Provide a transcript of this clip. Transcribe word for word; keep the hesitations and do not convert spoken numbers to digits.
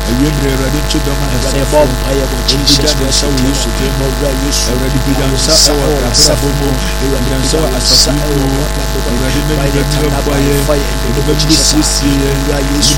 Ewemre Awurade nto dɔm anasafo. Ɔmbigya ne nsa wɔ Yesu din mu. Awurade bigya nsa ɛwɔ abrabɔ mu. Bigya nsa wɔ asafo yi mu. Awurade na nipa bi bɛboa yɛn. Nipa bi bɛsiesie yɛn.